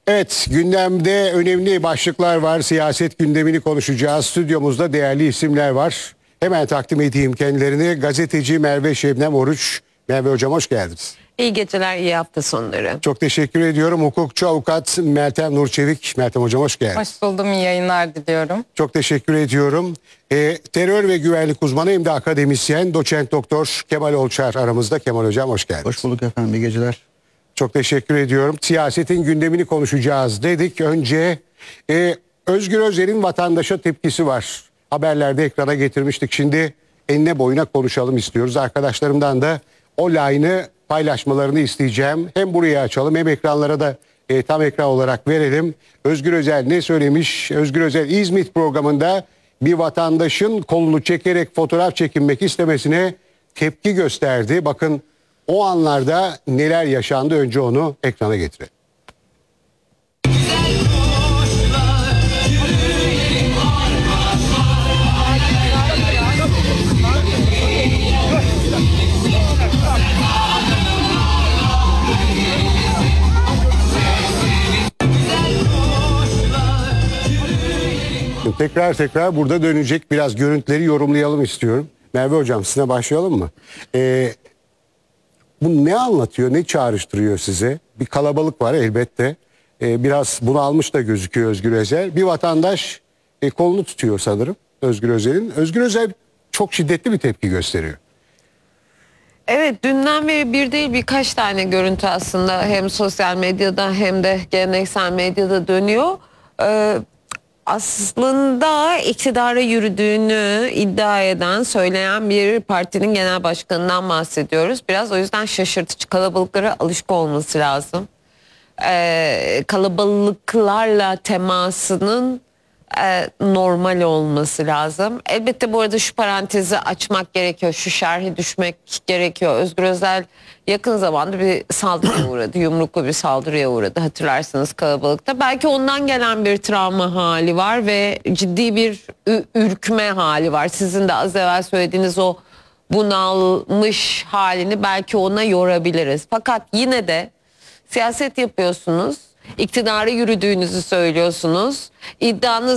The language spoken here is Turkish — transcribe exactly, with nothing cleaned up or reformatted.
Evet, gündemde önemli başlıklar var. Siyaset gündemini konuşacağız. Stüdyomuzda değerli isimler var. Hemen takdim edeyim kendilerini. Gazeteci Merve Şebnem Oruç. Merve Hocam hoş geldiniz. İyi geceler, iyi hafta sonları. Çok teşekkür ediyorum. Hukukçu avukat Meltem Nurçevik. Meltem Hocam hoş geldiniz. Hoş buldum, iyi yayınlar diliyorum. Çok teşekkür ediyorum. Ee, terör ve güvenlik uzmanı hem de akademisyen doçent doktor Kemal Olçar aramızda. Kemal Hocam hoş geldiniz. Hoş bulduk efendim, iyi geceler. Çok teşekkür ediyorum. Siyasetin gündemini konuşacağız dedik. Önce e, Özgür Özel'in vatandaşa tepkisi var. Haberlerde ekrana getirmiştik. Şimdi enine boyuna konuşalım istiyoruz. Arkadaşlarımdan da o line'ı paylaşmalarını isteyeceğim. Hem buraya açalım hem ekranlara da e, tam ekran olarak verelim. Özgür Özel ne söylemiş? Özgür Özel İzmit programında bir vatandaşın kolunu çekerek fotoğraf çekinmek istemesine tepki gösterdi. Bakın o anlarda neler yaşandı, önce onu ekrana getirelim. Tekrar tekrar burada dönecek, biraz görüntüleri yorumlayalım istiyorum. Merve Hocam sizinle başlayalım mı? Ee, Bu ne anlatıyor, ne çağrıştırıyor size? Bir kalabalık var elbette. Ee, biraz bunu almış da gözüküyor Özgür Özel. Bir vatandaş e, kolunu tutuyor sanırım Özgür Özel'in. Özgür Özel çok şiddetli bir tepki gösteriyor. Evet, dünden beri bir değil birkaç tane görüntü aslında hem sosyal medyada hem de geleneksel medyada dönüyor. Ee, aslında iktidara yürüdüğünü iddia eden, söyleyen bir partinin genel başkanından bahsediyoruz. Biraz o yüzden şaşırtıcı, kalabalıklara alışık olması lazım. Ee, kalabalıklarla temasının e, normal olması lazım. Elbette bu arada şu parantezi açmak gerekiyor, şu şerhi düşmek gerekiyor. Özgür Özel yakın zamanda bir saldırıya uğradı, yumruklu bir saldırıya uğradı hatırlarsınız kalabalıkta. Belki ondan gelen bir travma hali var ve ciddi bir ü- ürkme hali var. Sizin de az evvel söylediğiniz o bunalmış halini belki ona yorabiliriz. Fakat yine de siyaset yapıyorsunuz, iktidara yürüdüğünüzü söylüyorsunuz, iddianız